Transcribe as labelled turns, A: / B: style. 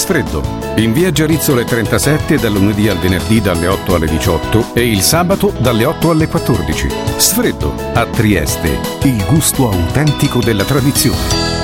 A: Sfreddo, in via Giarizzole 37 dal lunedì al venerdì dalle 8 alle 18 e il sabato dalle 8 alle 14. Sfreddo, a Trieste, il gusto autentico della tradizione.